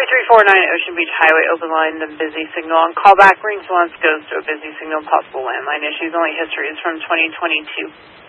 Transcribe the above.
2349 Ocean Beach Highway, open line, the busy signal. On callback, ring response goes to a busy signal, possible landline issues. Only history is from 2022.